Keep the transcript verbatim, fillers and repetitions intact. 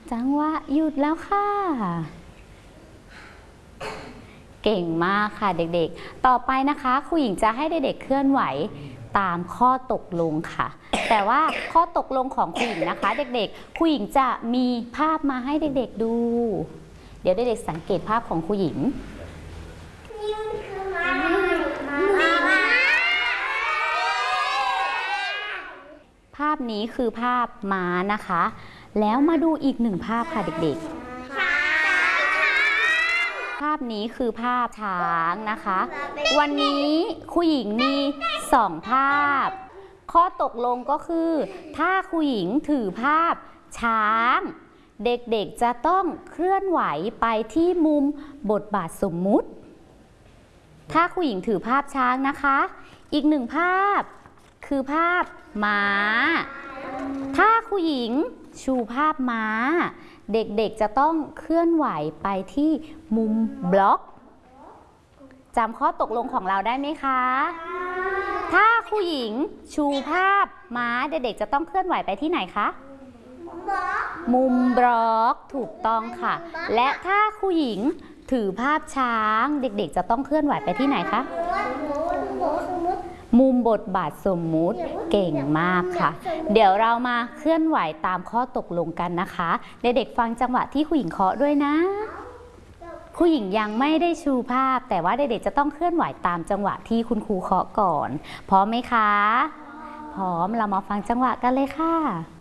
จังหวะหยุดแล้วค่ะเก่งมากค่ะเด็กๆต่อไปนะคะครูหญิงจะให้เด็กๆเคลื่อนไหวตามข้อตกลงค่ะแต่ว่าข้อตกลงของครูหญิงนะคะเด็กๆครูหญิงจะมีภาพมาให้เด็กๆดูเดี๋ยวเด็กๆสังเกตภาพของครูหญิงภาพนี้คือภาพม้านะคะแล้วมาดูอีกหนึ่งภาพค่ะเด็กๆภาพนี้คือภาพช้างนะคะวันนี้ครูหญิงมีสองภาพข้อตกลงก็คือถ้าครูหญิงถือภาพช้างเด็กๆจะต้องเคลื่อนไหวไปที่มุมบทบาทสมมุติถ้าครูหญิงถือภาพช้างนะคะอีกหนึ่งภาพคือภาพม้าถ้าครูหญิงชูภาพม้าเด็กๆจะต้องเคลื่อนไหวไปที่มุมบล็อกจำข้อตกลงของเราได้ไหมคะถ้าครูหญิงชูภาพม้าเด็กๆจะต้องเคลื่อนไหวไปที่ไหนคะมุมบล็อกถูกต้องค่ะและถ้าครูหญิงถือภาพช้างเด็กๆจะต้องเคลื่อนไหวไปที่ไหนคะมุมบทบาทสมมุติเก่งมากค่ะเดี๋ยวเรามาเคลื่อนไหวตามข้อตกลงกันนะคะเด็กๆฟังจังหวะที่ครูหญิงเคาะด้วยนะครูหญิงยังไม่ได้ชูภาพแต่ว่าเด็กๆจะต้องเคลื่อนไหวตามจังหวะที่คุณครูเคาะก่อนพร้อมไหมคะพร้อมเรามาฟังจังหวะกันเลยค่ะ